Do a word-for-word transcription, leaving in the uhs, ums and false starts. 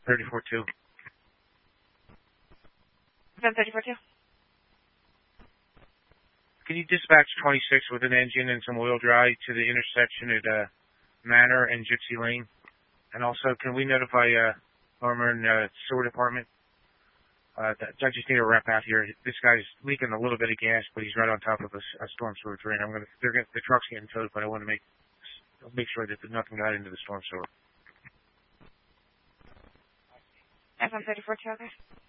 thirty-four two. F M thirty-four two. Can you dispatch twenty-six with an engine and some oil dry to the intersection at uh, Manor and Gypsy Lane? And also, can we notify uh, Armor and uh, Sewer Department? Uh, I just need a rep out here. This guy's leaking a little bit of gas, but he's right on top of a, a storm sewer drain. I'm gonna, they're gonna, the truck's getting towed, but I want to make make sure that nothing got into the storm sewer. F M thirty-four two, okay.